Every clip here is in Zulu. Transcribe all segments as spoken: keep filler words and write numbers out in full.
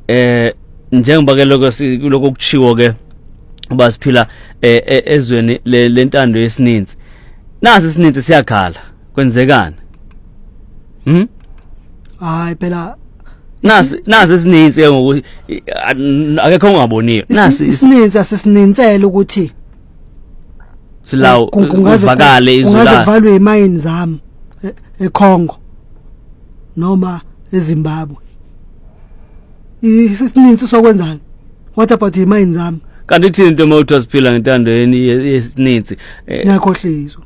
eh njengoba ke lokho lokho kuchiwo ke uba siphila ezweni lentando yesininzi nasi isininzi siyakhala kwenzekani hm hayi phela nasi nasi isininzi ngokuthi akekho ongaboniyo nasi isininzi asisinintsela ukuthi silawo kuvakale izula ungaze kuvalwe imayini zami eKongo noma eZimbabwe isininzi sokwenzani what about imayini zami kanti thina into mawuthi siphila ngentando yesininzi ngiyakhohlizwa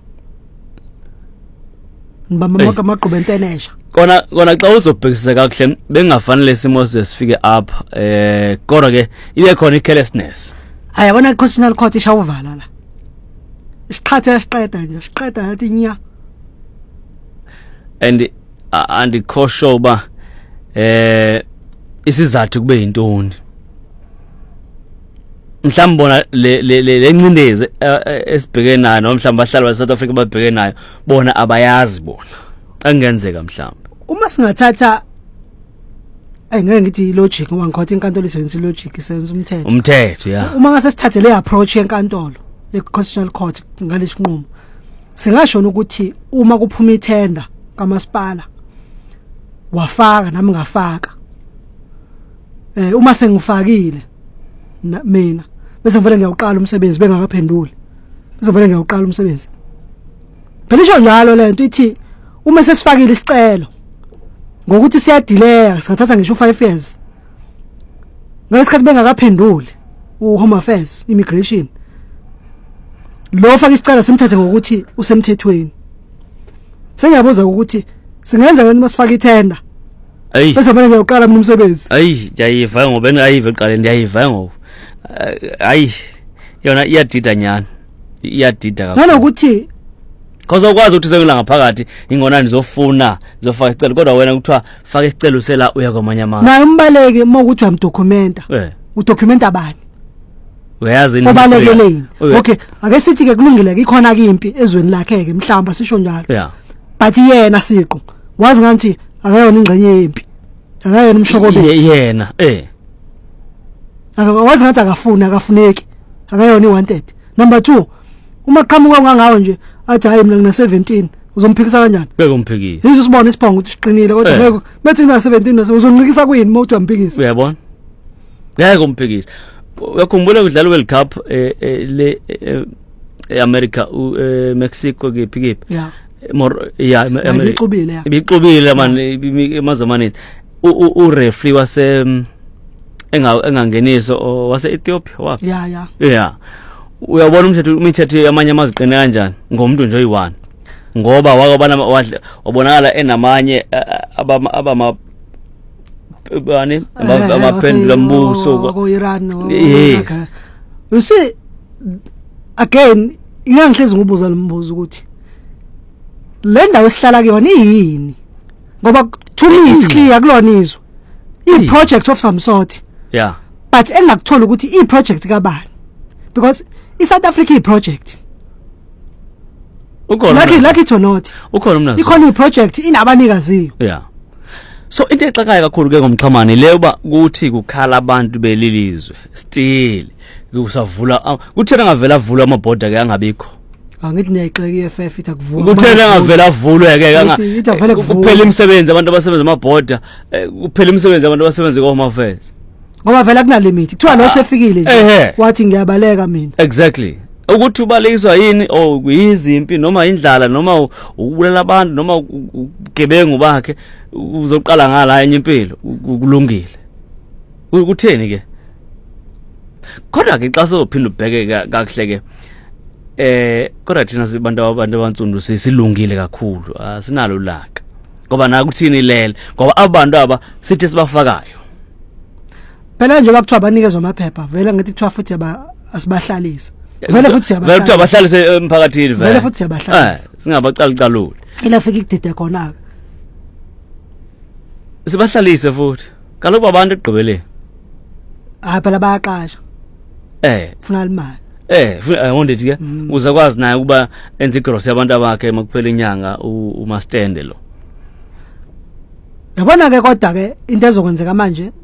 ngibamba maka amaqhuba entenesha kona kona xa uzobhekisisa kakuhle bengafanele simo sesifike apha eh kodwa ke ibe khona icarelessness ayabona iconstitutional court ishawuvala la isiqhatha siqeda nje siqeda yathi nya and and ikhosho ba eh isizathu kube intoni mhlawumbe bona le lencindeze esibhekene nayo noma mhlawumbe abahlali ba South Africa babhekene nayo bona abayazi bona angenzeka mhlawumbe uma singathatha engeke ngithi logic ngoba ngikhothi inkantolo isebenzisa logic isenza umthetho umthetho yeah uma ngase sithathe le approach yenkantolo ye-constitutional court ngalesiqhumo singasho ukuthi uma kuphuma ithenda kamasipala wafaka nami ngafaka eh uma sengifakile mina bese ngivele ngiyaqala umsebenzi bengakaphenduli bese ngivele ngiyaqala umsebenzi phela isho njalo lento ithi uma sesifakile isicelo ngokuthi siyadelay singathatha ngisho five years ngesikhathi bengakaphenduli uHome Affairs Immigration lo faka isicelo simthathe ngokuthi usemthethweni sengiyabuza ukuthi singenza kanti masifaka ithenda ayi bese manje ngiyaqala mina umsebenzi ayi ngiyayiva ngoba engayiva eqale ndiyayiva ngoba ayi yona iyadida nyana iyadida kakhulu nanokuthi Khoza ukwazi ukuthi sengila ngaphakathi ingona nizofuna zofaka isicelo kodwa wena kuthiwa faka isicelo sela uya kwamanye amazwe naye umbaleki uma ukuthi uyamdokumenta eh udokumenta bani uyazi ini obalekeleni okay ake sithi ke kulungile ikhona ke impi ezweni lakhe ke mhlamba sisho njalo yeah but yena siqo wazi ngathi akayona ingxenye yempi akayona umshokobisi yena eh akawazi ngathi akafuna akafuneki akayona iwanted number two uma qhamuka ngangawo nje athi hayi mina ngina seventeen uzomphikisa kanjani beke umphikisa yizo sibona isiphongo ukuthi siqinile kodwa ngeke bethi una seventeen uzoncikisa kuyini uma uthi umphikisa uyabona ngeke umphikisa uyakhumbula ukudlala World Cup eh le eAmerica uMexico ke phikiphi yeah more yeah America ixubile ibixubile man emazamani u referee wase enga engangeniso wase Ethiopia wapi yeah yeah yeah uyabona umthetho imithetho yamanye amazwe qine kanjani ngomuntu nje oyi-one ngoba wakabana wabonakala enamanye abama abama bani amaphendula mbuso ko Iran yes you see again ingangihlezi ngubuza lombuzo ukuthi le ndawo esihlala kuyona yini ngoba to me it's clear kulona izwe i project of some sort yeah but engakuthola ukuthi i project kabani because i South Africa project ukhona lucky lucky to not ukhona umnazo ikhona i project inabanikaziyo yeah so into exakayo kakhulu ke ngomxhamane leyo ba kuthi kukhala abantu belilizwe still kusavula kuthena ngavela avula amabhoda ke angabikho angithi niyayixeka iF F ithi akuvula kuthena ngavela avulwe ke kuphela imisebenzi abantu abasebenza amabhoda kuphela imisebenzi abantu abasebenza eHome Affairs ngoba vela kuna limit kuthiwa lo sefikile nje wathi ngiyabaleka mina exactly ukuthi ubalekiswa yini o kuyizimpi noma indlala noma ukubulela abantu noma ugebengu bakhe uzoqala ngala enye impilo kulungile ukutheni ke kodwa ke xa sozophinda ubheke kahle ke eh kodwa thina sibantu abantu abantsundu sisilungile kakhulu asinalo laka ngoba na kuthini lele ngoba abantu aba sithi sibafakayo phela nje bakuthiwa banikezwe amaphepha vele ngithi kuthiwa futhi aba asibahlalisa vele futhi siyabahlalisa vele abahlalise emphakathini vele futhi siyabahlalisa singabacala calule ila fika ikudide khona sibahlalise futhi kaloku abantu egqibeleni ah phela bayaqasha eh ufuna imali eh wonde ke uzakwazi naye ukuba enze igross yabantu abakhe makuphela inyanga uma stand lo yabona ke kodwa ke into ezokwenzeka manje